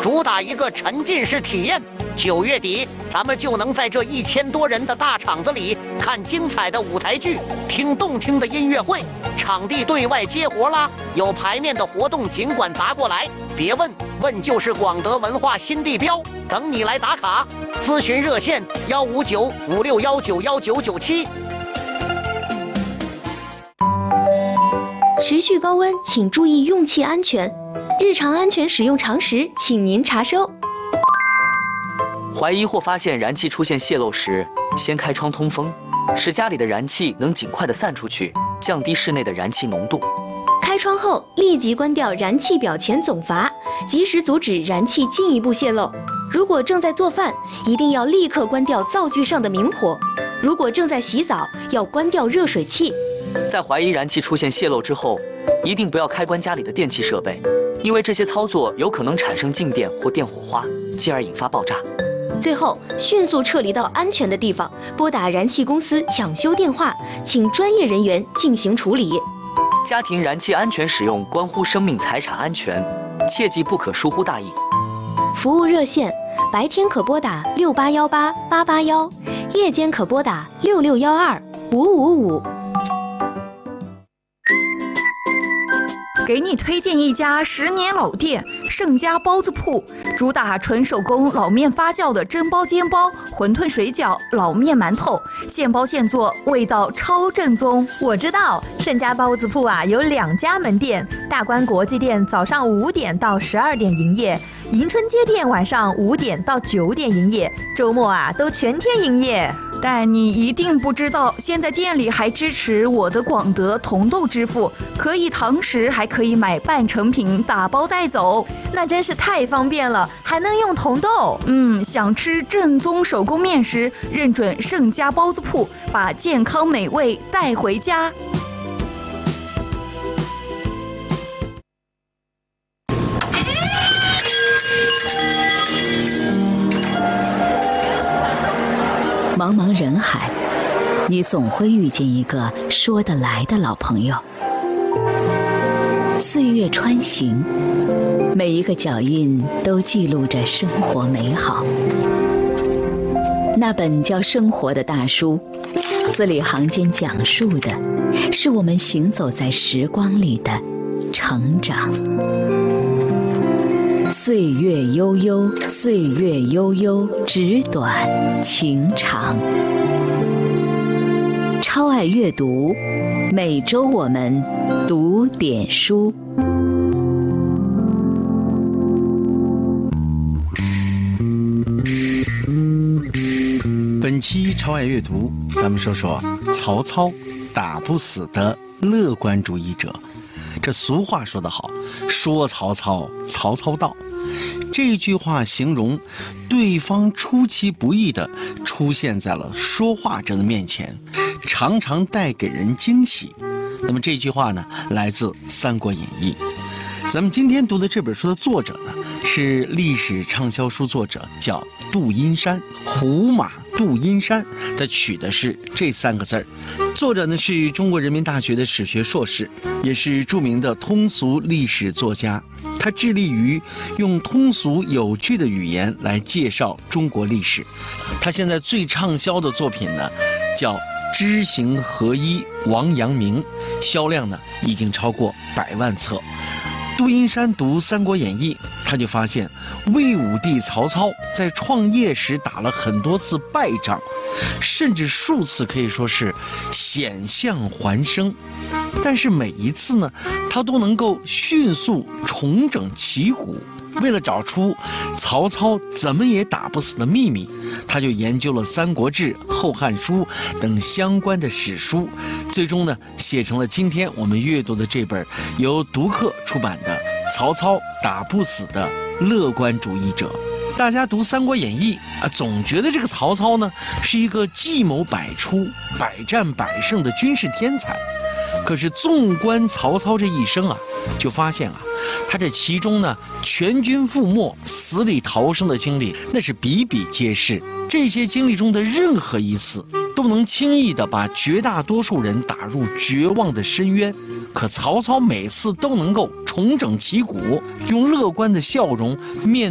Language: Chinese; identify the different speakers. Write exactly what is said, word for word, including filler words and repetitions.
Speaker 1: 主打一个沉浸式体验。九月底，咱们就能在这一千多人的大场子里看精彩的舞台剧，听动听的音乐会，场地对外接活啦！有排面的活动尽管砸过来，别问，问就是广德文化新地标，等你来打卡。咨询热线：幺五九五六幺九幺九九七。
Speaker 2: 持续高温，请注意用气安全。日常安全使用常识，请您查收。
Speaker 3: 怀疑或发现燃气出现泄漏时，先开窗通风，使家里的燃气能尽快的散出去，降低室内的燃气浓度。
Speaker 2: 开窗后立即关掉燃气表前总阀，及时阻止燃气进一步泄漏。如果正在做饭，一定要立刻关掉灶具上的明火。如果正在洗澡，要关掉热水器。
Speaker 3: 在怀疑燃气出现泄漏之后，一定不要开关家里的电气设备，因为这些操作有可能产生静电或电火花，进而引发爆炸。
Speaker 2: 最后，迅速撤离到安全的地方，拨打燃气公司抢修电话，请专业人员进行处理。
Speaker 3: 家庭燃气安全使用关乎生命财产安全，切记不可疏忽大意。
Speaker 2: 服务热线：白天可拨打六八幺八八八幺，夜间可拨打六六幺二五五五。
Speaker 4: 给你推荐一家十年老店盛家包子铺，主打纯手工老面发酵的蒸包、煎包、馄饨、水饺、老面、馒头，现包现做，味道超正宗。
Speaker 5: 我知道盛家包子铺啊有两家门店，大观国际店早上五点到十二点营业，迎春街店晚上五点到九点营业，周末啊都全天营业。
Speaker 4: 但你一定不知道，现在店里还支持我的广德同豆支付，可以堂食，还可以买半成品打包带走，
Speaker 5: 那真是太方便了，还能用同豆。
Speaker 4: 嗯，想吃正宗手工面食，认准盛家包子铺，把健康美味带回家。
Speaker 6: 茫茫人海，你总会遇见一个说得来的老朋友。岁月穿行，每一个脚印都记录着生活美好。那本叫《生活》的大书，字里行间讲述的是我们行走在时光里的成长。岁月悠悠，岁月悠悠，纸短情长。超爱阅读，每周我们读点书。
Speaker 7: 本期超爱阅读，咱们说说曹操，打不死的乐观主义者。这俗话说得好，说曹操，曹操到。这句话形容对方出其不意地出现在了说话者的面前，常常带给人惊喜。那么这句话呢，来自《三国演义》。咱们今天读的这本书的作者呢，是历史畅销书作者，叫杜阴山，胡马杜阴山，他取的是这三个字儿。作者呢是中国人民大学的史学硕士，也是著名的通俗历史作家。他致力于用通俗有趣的语言来介绍中国历史。他现在最畅销的作品呢，叫《知行合一王阳明》，销量呢已经超过百万册。杜阴山读《三国演义》，他就发现魏武帝曹操在创业时打了很多次败仗，甚至数次可以说是险象环生，但是每一次呢，他都能够迅速重整旗鼓。为了找出曹操怎么也打不死的秘密，他就研究了《三国志》《后汉书》等相关的史书，最终呢写成了今天我们阅读的这本由读客出版的《曹操打不死的乐观主义者》。大家读《三国演义》啊，总觉得这个曹操呢是一个计谋百出、百战百胜的军事天才。可是纵观曹操这一生啊，就发现啊，他这其中呢全军覆没、死里逃生的经历，那是比比皆是。这些经历中的任何一次，都能轻易地把绝大多数人打入绝望的深渊。可曹操每次都能够重整旗鼓，用乐观的笑容面